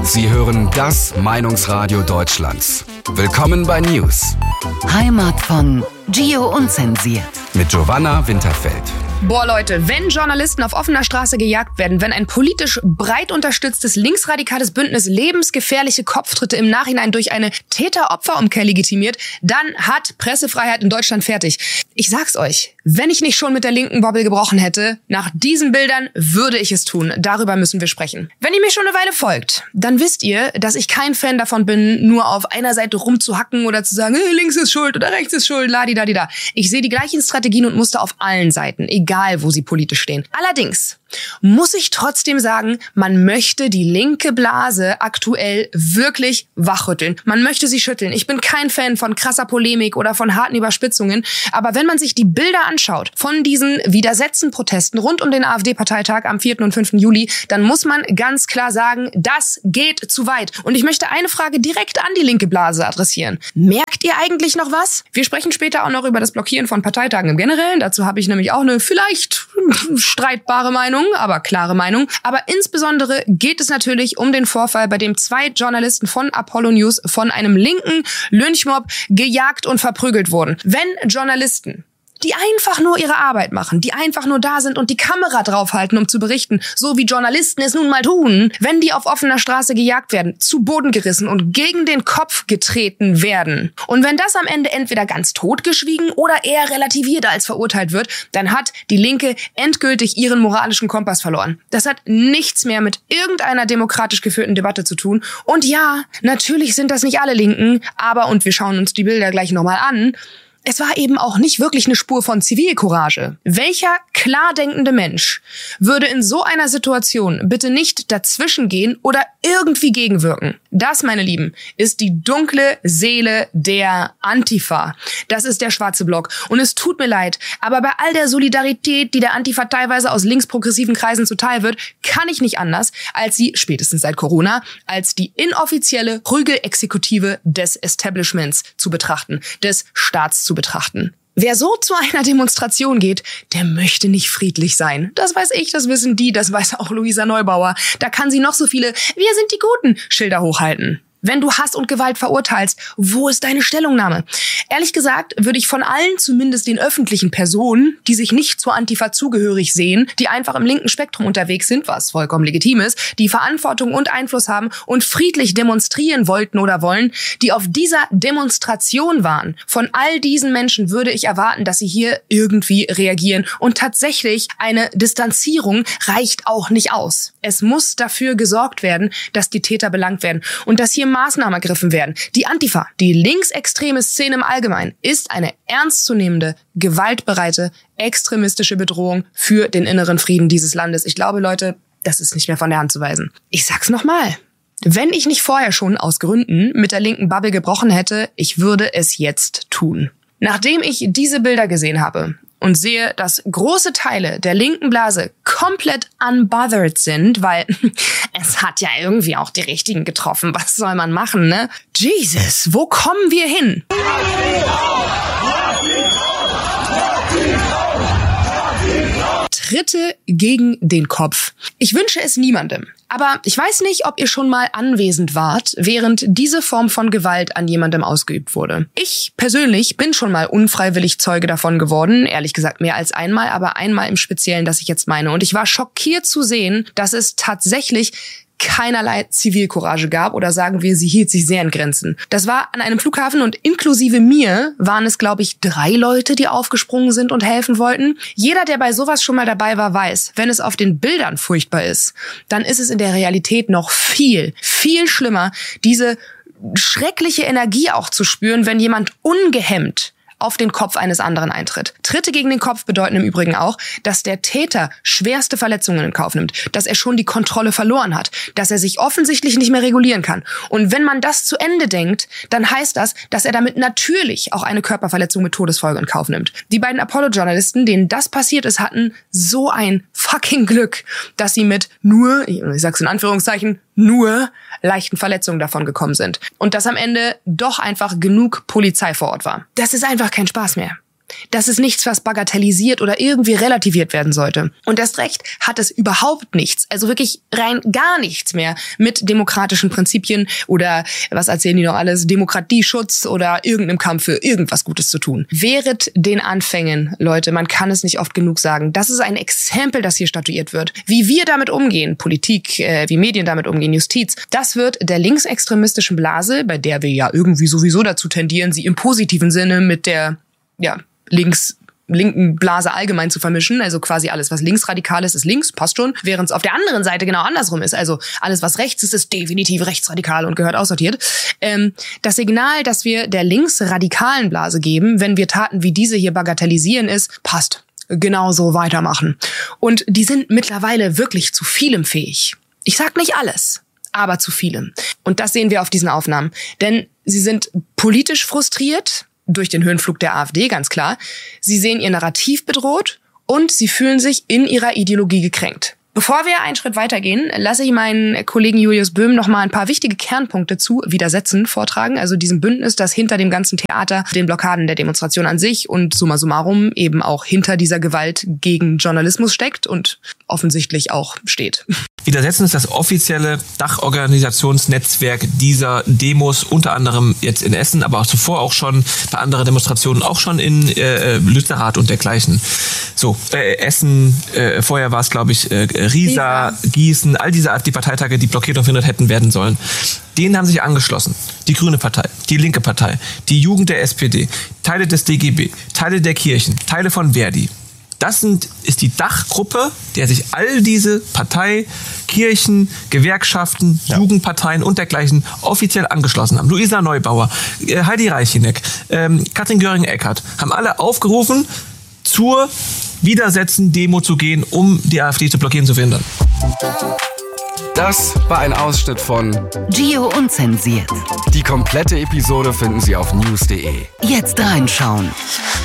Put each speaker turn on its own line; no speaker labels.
Sie hören das Meinungsradio Deutschlands. Willkommen bei News.
Heimat von Gio Unzensiert.
Mit Giovanna Winterfeld.
Boah Leute, wenn Journalisten auf offener Straße gejagt werden, wenn ein politisch breit unterstütztes linksradikales Bündnis lebensgefährliche Kopftritte im Nachhinein durch eine Täter-Opfer-Umkehr legitimiert, dann hat Pressefreiheit in Deutschland fertig. Ich sag's euch, wenn ich nicht schon mit der linken Bobble gebrochen hätte, nach diesen Bildern würde ich es tun. Darüber müssen wir sprechen. Wenn ihr mir schon eine Weile folgt, dann wisst ihr, dass ich kein Fan davon bin, nur auf einer Seite rumzuhacken oder zu sagen, links ist schuld oder rechts ist schuld, ladidadida. Ich sehe die gleichen Strategien und Muster auf allen Seiten, egal wo sie politisch stehen. Allerdings muss ich trotzdem sagen, man möchte die linke Blase aktuell wirklich wachrütteln. Man möchte sie schütteln. Ich bin kein Fan von krasser Polemik oder von harten Überspitzungen, aber wenn man sich die Bilder anschaut von diesen widersetzten Protesten rund um den AfD-Parteitag am 4. und 5. Juli, dann muss man ganz klar sagen, das geht zu weit. Und ich möchte eine Frage direkt an die linke Blase adressieren. Merkt ihr eigentlich noch was? Wir sprechen später auch noch über das Blockieren von Parteitagen im Generellen. Dazu habe ich nämlich auch eine vielleicht streitbare Meinung, aber klare Meinung. Aber insbesondere geht es natürlich um den Vorfall, bei dem 2 Journalisten von Apollo News von einem linken Lynchmob gejagt und verprügelt wurden. Wenn Journalisten, die einfach nur ihre Arbeit machen, die einfach nur da sind und die Kamera draufhalten, um zu berichten, so wie Journalisten es nun mal tun, wenn die auf offener Straße gejagt werden, zu Boden gerissen und gegen den Kopf getreten werden. Und wenn das am Ende entweder ganz totgeschwiegen oder eher relativiert als verurteilt wird, dann hat die Linke endgültig ihren moralischen Kompass verloren. Das hat nichts mehr mit irgendeiner demokratisch geführten Debatte zu tun. Und ja, natürlich sind das nicht alle Linken, aber, und wir schauen uns die Bilder gleich nochmal an, es war eben auch nicht wirklich eine Spur von Zivilcourage. Welcher klar denkende Mensch würde in so einer Situation bitte nicht dazwischen gehen oder irgendwie gegenwirken? Das, meine Lieben, ist die dunkle Seele der Antifa. Das ist der schwarze Block. Und es tut mir leid, aber bei all der Solidarität, die der Antifa teilweise aus linksprogressiven Kreisen zuteil wird, kann ich nicht anders, als sie, spätestens seit Corona, als die inoffizielle Prügelexekutive des Establishments zu betrachten, des Staats zu betrachten. Wer so zu einer Demonstration geht, der möchte nicht friedlich sein. Das weiß ich, das wissen die, das weiß auch Luisa Neubauer. Da kann sie noch so viele "Wir sind die Guten" Schilder hochhalten. Wenn du Hass und Gewalt verurteilst, wo ist deine Stellungnahme? Ehrlich gesagt würde ich von allen, zumindest den öffentlichen Personen, die sich nicht zur Antifa zugehörig sehen, die einfach im linken Spektrum unterwegs sind, was vollkommen legitim ist, die Verantwortung und Einfluss haben und friedlich demonstrieren wollten oder wollen, die auf dieser Demonstration waren, von all diesen Menschen würde ich erwarten, dass sie hier irgendwie reagieren. Und tatsächlich, eine Distanzierung reicht auch nicht aus. Es muss dafür gesorgt werden, dass die Täter belangt werden und dass hier Maßnahmen ergriffen werden. Die Antifa, die linksextreme Szene im Allgemeinen, ist eine ernstzunehmende, gewaltbereite, extremistische Bedrohung für den inneren Frieden dieses Landes. Ich glaube, Leute, das ist nicht mehr von der Hand zu weisen. Ich sag's nochmal. Wenn ich nicht vorher schon aus Gründen mit der linken Bubble gebrochen hätte, ich würde es jetzt tun. Nachdem ich diese Bilder gesehen habe und sehe, dass große Teile der linken Blase komplett unbothered sind, weil es hat ja irgendwie auch die Richtigen getroffen. Was soll man machen, ne? Jesus, wo kommen wir hin? Tritte gegen den Kopf. Ich wünsche es niemandem. Aber ich weiß nicht, ob ihr schon mal anwesend wart, während diese Form von Gewalt an jemandem ausgeübt wurde. Ich persönlich bin schon mal unfreiwillig Zeuge davon geworden, ehrlich gesagt mehr als einmal, aber einmal im Speziellen, das ich jetzt meine. Und ich war schockiert zu sehen, dass es tatsächlich keinerlei Zivilcourage gab oder sagen wir, sie hielt sich sehr in Grenzen. Das war an einem Flughafen und inklusive mir waren es, glaube ich, 3 Leute, die aufgesprungen sind und helfen wollten. Jeder, der bei sowas schon mal dabei war, weiß, wenn es auf den Bildern furchtbar ist, dann ist es in der Realität noch viel, viel schlimmer, diese schreckliche Energie auch zu spüren, wenn jemand ungehemmt auf den Kopf eines anderen eintritt. Tritte gegen den Kopf bedeuten im Übrigen auch, dass der Täter schwerste Verletzungen in Kauf nimmt, dass er schon die Kontrolle verloren hat, dass er sich offensichtlich nicht mehr regulieren kann. Und wenn man das zu Ende denkt, dann heißt das, dass er damit natürlich auch eine Körperverletzung mit Todesfolge in Kauf nimmt. Die beiden Apollo-Journalisten, denen das passiert ist, hatten so ein fucking Glück, dass sie mit nur, ich sag's in Anführungszeichen, nur leichten Verletzungen davon gekommen sind. Und dass am Ende doch einfach genug Polizei vor Ort war. Das ist einfach kein Spaß mehr. Das ist nichts, was bagatellisiert oder irgendwie relativiert werden sollte. Und erst recht hat es überhaupt nichts, also wirklich rein gar nichts mehr mit demokratischen Prinzipien oder, was erzählen die noch alles, Demokratieschutz oder irgendeinem Kampf für irgendwas Gutes zu tun. Wehret den Anfängen, Leute, man kann es nicht oft genug sagen. Das ist ein Exempel, das hier statuiert wird. Wie wir damit umgehen, Politik, wie Medien damit umgehen, Justiz, das wird der linksextremistischen Blase, bei der wir ja irgendwie sowieso dazu tendieren, sie im positiven Sinne mit der linken Blase allgemein zu vermischen, also quasi alles, was linksradikal ist links, passt schon, während es auf der anderen Seite genau andersrum ist, also alles, was rechts ist definitiv rechtsradikal und gehört aussortiert. Das Signal, das wir der linksradikalen Blase geben, wenn wir Taten wie diese hier bagatellisieren, ist, passt, genauso weitermachen. Und die sind mittlerweile wirklich zu vielem fähig. Ich sag nicht alles, aber zu vielem. Und das sehen wir auf diesen Aufnahmen, denn sie sind politisch frustriert, durch den Höhenflug der AfD, ganz klar. Sie sehen ihr Narrativ bedroht und sie fühlen sich in ihrer Ideologie gekränkt. Bevor wir einen Schritt weitergehen, lasse ich meinen Kollegen Julius Böhm noch mal ein paar wichtige Kernpunkte zu Widersetzen vortragen, also diesem Bündnis, das hinter dem ganzen Theater, den Blockaden der Demonstration an sich und summa summarum eben auch hinter dieser Gewalt gegen Journalismus steckt und offensichtlich auch steht.
Widersetzen ist das offizielle Dachorganisationsnetzwerk dieser Demos, unter anderem jetzt in Essen, aber auch zuvor auch schon bei anderen Demonstrationen, auch schon in Lützerath und dergleichen. So, Essen, vorher war es, glaube ich, Riesa, Gießen, all diese AfD-Parteitage, die blockiert und verhindert hätten werden sollen. Denen haben sich angeschlossen. Die Grüne Partei, die Linke Partei, die Jugend der SPD, Teile des DGB, Teile der Kirchen, Teile von Verdi. Das ist die Dachgruppe, der sich all diese Partei, Kirchen, Gewerkschaften, Jugendparteien und dergleichen offiziell angeschlossen haben. Luisa Neubauer, Heidi Reicheneck, Katrin Göring-Eckardt haben alle aufgerufen, zur Widersetzen-Demo zu gehen, um die AfD zu blockieren, zu verhindern.
Das war ein Ausschnitt von
Gio Unzensiert.
Die komplette Episode finden Sie auf news.de.
Jetzt reinschauen.